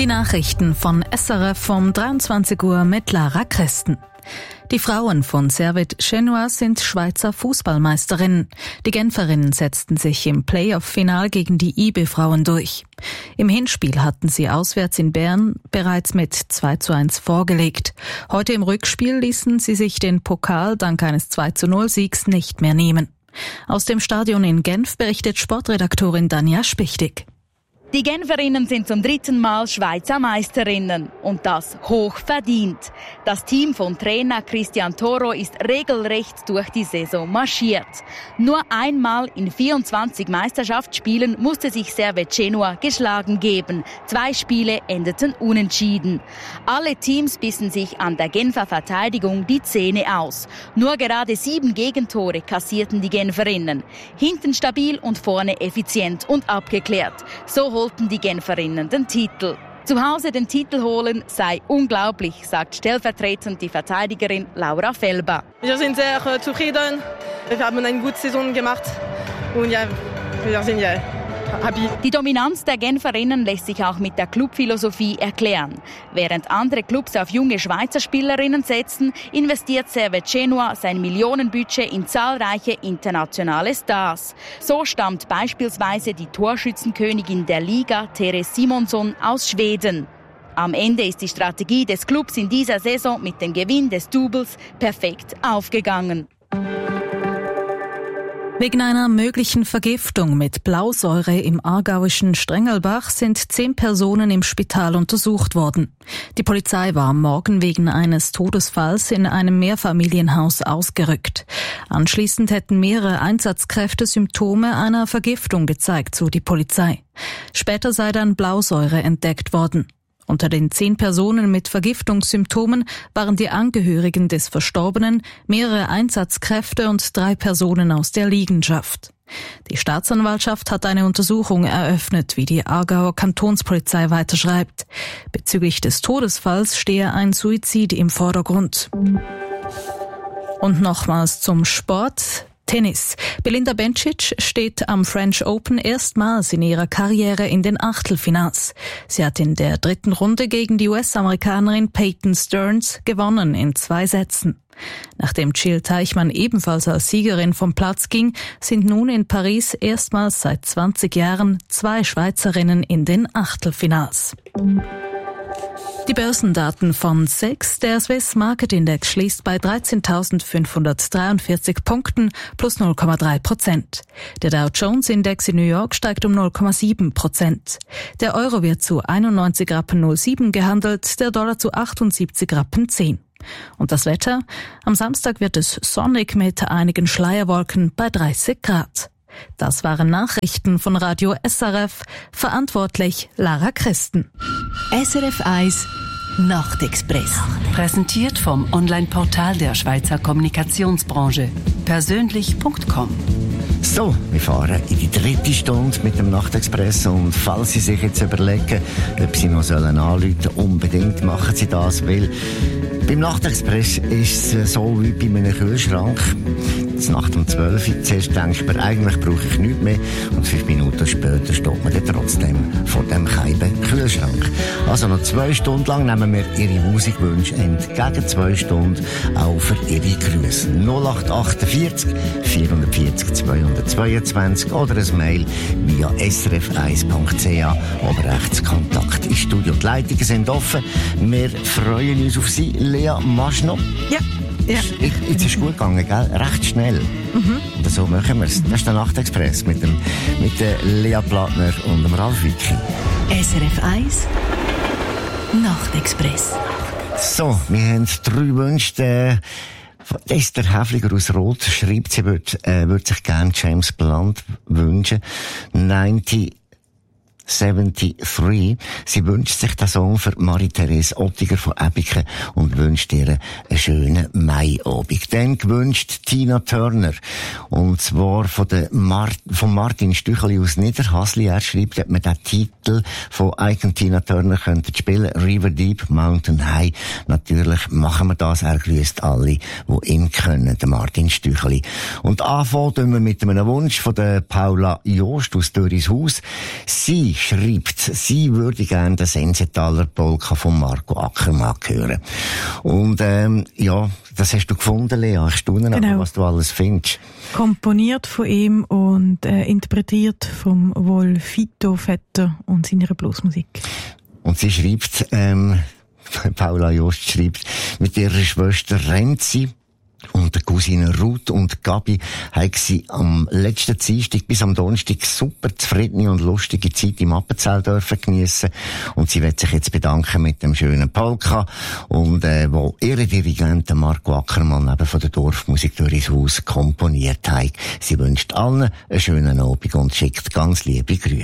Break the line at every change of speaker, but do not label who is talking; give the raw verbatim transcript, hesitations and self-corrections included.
Die Nachrichten von S R F um dreiundzwanzig Uhr mit Lara Christen. Die Frauen von Servette Genua sind Schweizer Fußballmeisterinnen. Die Genferinnen setzten sich im Playoff-Final gegen die I B-Frauen durch. Im Hinspiel hatten sie auswärts in Bern bereits mit zwei zu eins vorgelegt. Heute im Rückspiel ließen sie sich den Pokal dank eines zwei zu null Siegs nicht mehr nehmen. Aus dem Stadion in Genf berichtet Sportredaktorin Danja Spichtig.
Die Genferinnen sind zum dritten Mal Schweizer Meisterinnen und das hoch verdient. Das Team von Trainer Christian Toro ist regelrecht durch die Saison marschiert. Nur einmal in vierundzwanzig Meisterschaftsspielen musste sich Servette Genua geschlagen geben. Zwei Spiele endeten unentschieden. Alle Teams bissen sich an der Genfer Verteidigung die Zähne aus. Nur gerade sieben Gegentore kassierten die Genferinnen. Hinten stabil und vorne effizient und abgeklärt. So holten die Genferinnen den Titel. Zu Hause den Titel holen sei unglaublich, sagt stellvertretend die Verteidigerin Laura Felber.
Wir sind sehr äh, zufrieden. Wir haben eine gute Saison gemacht und ja, wir sind ja happy.
Die Dominanz der Genferinnen lässt sich auch mit der Clubphilosophie erklären. Während andere Clubs auf junge Schweizer Spielerinnen setzen, investiert Servette Genua sein Millionenbudget in zahlreiche internationale Stars. So stammt beispielsweise die Torschützenkönigin der Liga, Therese Simonsson, aus Schweden. Am Ende ist die Strategie des Clubs in dieser Saison mit dem Gewinn des Doubles perfekt aufgegangen.
Wegen einer möglichen Vergiftung mit Blausäure im aargauischen Strengelbach sind zehn Personen im Spital untersucht worden. Die Polizei war am Morgen wegen eines Todesfalls in einem Mehrfamilienhaus ausgerückt. Anschließend hätten mehrere Einsatzkräfte Symptome einer Vergiftung gezeigt, so die Polizei. Später sei dann Blausäure entdeckt worden. Unter den zehn Personen mit Vergiftungssymptomen waren die Angehörigen des Verstorbenen, mehrere Einsatzkräfte und drei Personen aus der Liegenschaft. Die Staatsanwaltschaft hat eine Untersuchung eröffnet, wie die Aargauer Kantonspolizei weiterschreibt. Bezüglich des Todesfalls stehe ein Suizid im Vordergrund. Und nochmals zum Sport. Tennis. Belinda Bencic steht am French Open erstmals in ihrer Karriere in den Achtelfinals. Sie hat in der dritten Runde gegen die U S-Amerikanerin Peyton Stearns gewonnen in zwei Sätzen. Nachdem Jill Teichmann ebenfalls als Siegerin vom Platz ging, sind nun in Paris erstmals seit zwanzig Jahren zwei Schweizerinnen in den Achtelfinals. Die Börsendaten von S E X. Der Swiss Market Index schließt bei dreizehntausendfünfhundertdreiundvierzig Punkten plus null Komma drei Prozent. Der Dow Jones Index in New York steigt um null Komma sieben Prozent. Der Euro wird zu einundneunzig Rappen null sieben gehandelt, der Dollar zu achtundsiebzig Rappen zehn. Und das Wetter? Am Samstag wird es sonnig mit einigen Schleierwolken bei dreißig Grad. Das waren Nachrichten von Radio S R F, verantwortlich Lara Christen.
S R F eins Nachtexpress. Präsentiert vom Online-Portal der Schweizer Kommunikationsbranche. Persönlich Punkt com.
So, wir fahren in die dritte Stunde mit dem Nachtexpress und falls Sie sich jetzt überlegen, ob Sie noch sollen anrufen, unbedingt machen Sie das, weil beim Nachtexpress ist es so wie bei einem Kühlschrank. Jetzt Nacht um zwölf Uhr, zuerst denkt man, eigentlich brauche ich nichts mehr und fünf Minuten später steht man dann trotzdem vor dem kalten Kühlschrank. Also noch zwei Stunden lang nehmen wir Ihre Musikwünsche entgegen, zwei Stunden auch für Ihre Grüße. null acht achtundvierzig vierhundertvierzig zweihundertzweiundzwanzig oder ein Mail via s r f eins punkt c a oder Rechtskontakt ins Studio. Die Leitungen sind offen. Wir freuen uns auf Sie, Lea Maschno.
Ja. Ja.
Jetzt ist es gut gegangen, gell? Recht schnell. Mhm. Und so machen wir es. Das ist der Nachtexpress mit, dem, mit der Lea Plattner und dem Ralf Wicki.
S R F eins Nachtexpress.
So, wir haben drei Wünsche. Äh, Esther Häfliger aus Rot schreibt, sie würde äh, würd sich gerne James Blunt wünschen. neunzig dreiundsiebzig. Sie wünscht sich den Song für Marie-Therese Ottiger von Ebiken und wünscht ihr einen schönen Maiabend. Dann gewünscht Tina Turner. Und zwar von, der Mar- von Martin Stücheli aus Niederhasli. Er schreibt, ob man den Titel von Icon Tina Turner könnte spielen. River Deep, Mountain High. Natürlich machen wir das. Er grüßt alle, die ihn können. Der Martin Stücheli. Und anfangen wir mit einem Wunsch von der Paula Jost aus Dörishaus. Sie schreibt, sie würde gerne den Sensetaler Polka von Marco Ackermann hören. Und ähm, ja, das hast du gefunden, Lea. Ich staune, genau. was du alles findest.
Komponiert von ihm und äh, interpretiert vom Wolfito Vetter und seiner Bluesmusik.
Und sie schreibt, ähm, Paula Jost schreibt, mit ihrer Schwester Renzi und der Cousine Ruth und Gabi haben sie am letzten Dienstag bis am Donnerstag super zufriedene und lustige Zeit im Appenzell dürfen geniessen. Und sie wird sich jetzt bedanken mit dem schönen Polka und äh, wo ihre Dirigenten Marco Ackermann eben von der Dorfmusik durch ins Haus komponiert hat. Sie wünscht allen einen schönen Abend und schickt ganz liebe Grüße.